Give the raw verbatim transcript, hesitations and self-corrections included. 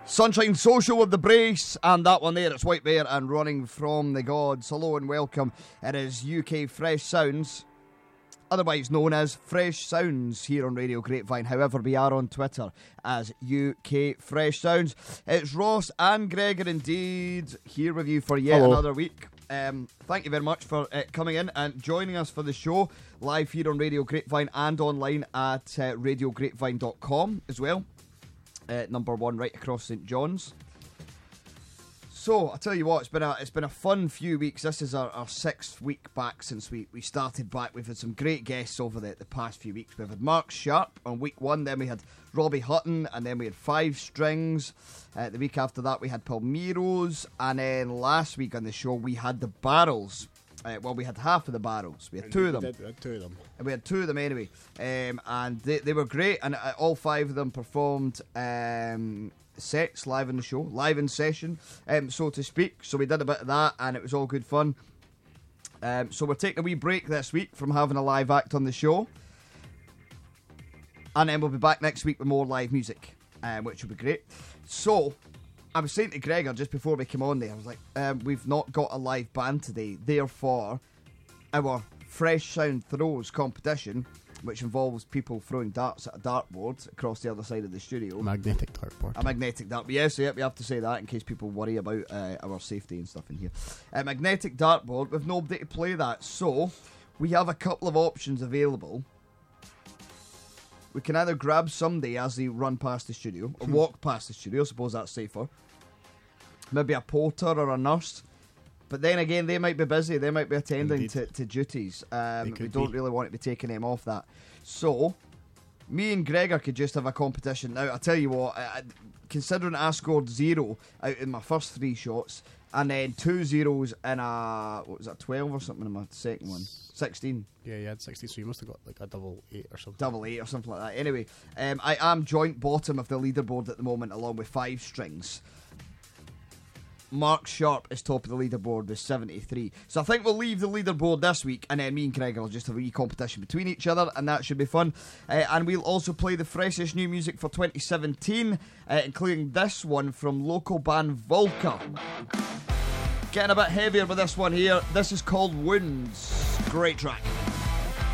Sunshine Social with the Brace, and that one there, it's White Bear and Running From the Gods. Hello and welcome. It is U K Fresh Sounds, otherwise known as Fresh Sounds, here on Radio Grapevine. However, we are on Twitter as U K Fresh Sounds. It's Ross and Gregor indeed here with you for yet Hello. another week. Um, thank you very much for uh, coming in and joining us for the show, live here on Radio Grapevine and online at uh, radio grapevine dot com as well. Uh, number one right across St John's. So I tell you what, it's been a it's been a fun few weeks. This is our, our sixth week back since we, we started back. We've had some great guests over the, the past few weeks. We've had Mark Sharp on week one, then we had Robbie Hutton, and then we had Five Strings. Uh, the week after that we had Palmeiros, and then last week on the show we had the Barrels. Uh, well, we had half of the Barrels. We had two of them. We did, we had two of them. And we had two of them anyway. Um, and they, they were great. And uh, all five of them performed um, sets live in the show, live in session, um, so to speak. So we did a bit of that, and it was all good fun. Um, so we're taking a wee break this week from having a live act on the show. And then we'll be back next week with more live music, um, which will be great. So I was saying to Gregor just before we came on there, I was like, um, we've not got a live band today, therefore our Fresh Sound Throws competition, which involves people throwing darts at a dartboard across the other side of the studio. Magnetic dartboard. A magnetic dartboard. Yes, yeah, we have to say that in case people worry about uh, our safety and stuff in here. A magnetic dartboard with nobody to play that. So we have a couple of options available. We can either grab somebody as they run past the studio, or walk past the studio. I suppose that's safer. Maybe a porter or a nurse. But then again, they might be busy. They might be attending to, to duties. Um, we don't be. really want to be taking them off that. So, me and Gregor could just have a competition. Now, I tell you what, I, considering I scored zero out in my first three shots, and then two zeros in a, what was that, twelve or something in my second one? sixteen. Yeah, you had sixty, so you must have got like a double eight or something. Double eight or something like that. Anyway, um, I am joint bottom of the leaderboard at the moment, along with Five Strings. Mark Sharp is top of the leaderboard with seventy-three. So I think we'll leave the leaderboard this week, and then me and Gregor will just have a wee competition between each other, and that should be fun. Uh, and we'll also play the freshest new music for twenty seventeen, uh, including this one from local band Volca. Getting a bit heavier with this one here. This is called Wounds. Great track.